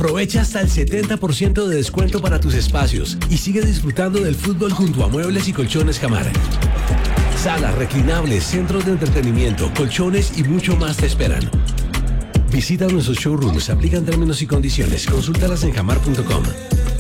Aprovecha hasta el 70% de descuento para tus espacios y sigue disfrutando del fútbol junto a Muebles y Colchones Jamar. Salas, reclinables, centros de entretenimiento, colchones y mucho más te esperan. Visita nuestros showrooms, aplican términos y condiciones. Consúltalas en jamar.com.